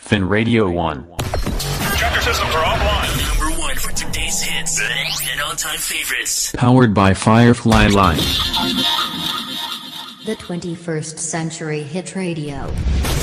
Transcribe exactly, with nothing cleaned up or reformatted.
Fin Radio one. Chapter systems are offline. Number one for today's hits and all-time favorites. Powered by Firefly Live. The twenty-first Century Hit Radio.